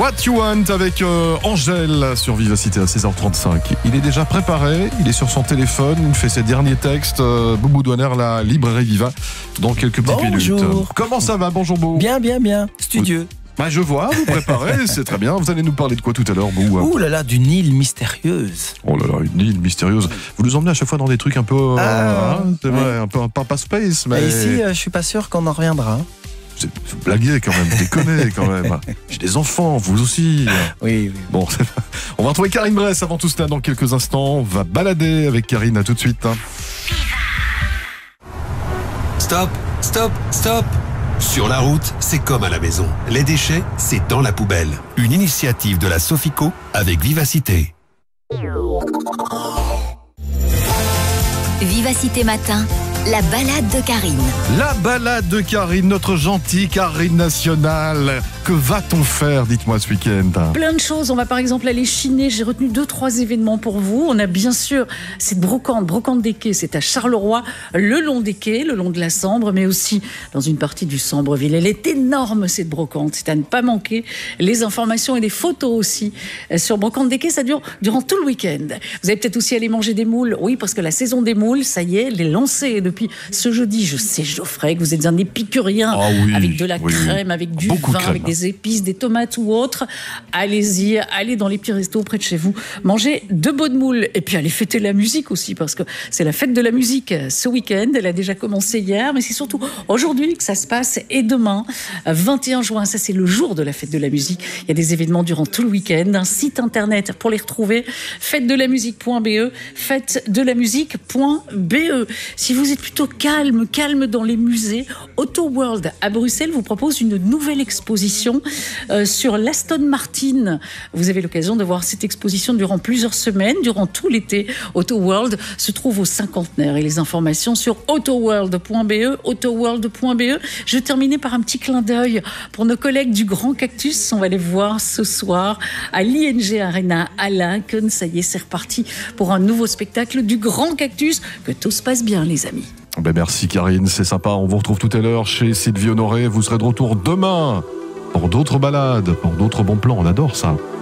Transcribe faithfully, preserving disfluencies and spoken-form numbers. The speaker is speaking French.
What You Want avec euh, Angèle sur Vivacité à seize heures trente-cinq. Il est déjà préparé, il est sur son téléphone, il fait ses derniers textes. Euh, Boubou Douaner, la librairie Viva, dans quelques petites Bonjour. minutes. Comment ça va? Bonjour Boubou. Bien, bien, bien. Studieux. Bah, je vois, vous préparez, c'est très bien. Vous allez nous parler de quoi tout à l'heure, Boubou? Ouh là là, d'une île mystérieuse. Oh là là, une île mystérieuse. Vous nous emmenez à chaque fois dans des trucs un peu... Euh, Ah, hein, c'est ouais. vrai, un peu un papa space, mais... Et ici, euh, je suis pas sûr qu'on en reviendra. C'est vous blaguez quand même, déconnez quand même. J'ai des enfants, vous aussi. Oui, oui. Bon, c'est pas- on va retrouver Karine Bress avant tout cela dans quelques instants. On va balader avec Karine, à tout de suite. hein. Stop, stop, stop. Sur la route, c'est comme à la maison. Les déchets, c'est dans la poubelle. Une initiative de la Sofico avec Vivacité. Vivacité Matin, la balade de Karine. La balade de Karine, notre gentille Karine nationale. Que va-t-on faire, dites-moi, ce week-end? Plein de choses. On va par exemple aller chiner. J'ai retenu deux, trois événements pour vous. On a bien sûr cette brocante, brocante des quais. C'est à Charleroi, le long des quais, le long de la Sambre, mais aussi dans une partie du Sambreville. Elle est énorme, cette brocante. C'est à ne pas manquer. Les informations et les photos aussi sur brocante des quais. Ça dure durant tout le week-end. Vous allez peut-être aussi aller manger des moules. Oui, parce que la saison des moules, ça y est, elle est lancée depuis ce jeudi. Je sais, Geoffrey, que vous êtes un épicurien. Ah oui, avec de la oui, oui. crème, avec du Beaucoup de vin, crème. avec des des épices, des tomates ou autres. Allez-y, allez dans les petits restos près de chez vous, mangez deux beaux de moules et puis allez fêter la musique aussi parce que c'est la fête de la musique ce week-end. Elle a déjà commencé hier, mais c'est surtout aujourd'hui que ça se passe et demain, vingt et un juin, ça c'est le jour de la fête de la musique. Il y a des événements durant tout le week-end, un site internet pour les retrouver, fête de la musique point b e, fête de la musique point b e. Si vous êtes plutôt calme, calme dans les musées, Auto World à Bruxelles vous propose une nouvelle exposition euh, sur l'Aston Martin. Vous avez l'occasion de voir cette exposition durant plusieurs semaines, durant tout l'été. Auto World se trouve au cinquantenaire et les informations sur autoworld point b e, autoworld point b e. Je terminais par un petit clin d'œil pour nos collègues du Grand Cactus. On va les voir ce soir à l'I N G Arena à Laeken. Ça y est, c'est reparti pour un nouveau spectacle du Grand Cactus. Que tout se passe bien, les amis. Ben merci Karine, c'est sympa. On vous retrouve tout à l'heure chez Sylvie Honoré. Vous serez de retour demain pour d'autres balades, pour d'autres bons plans. On adore ça.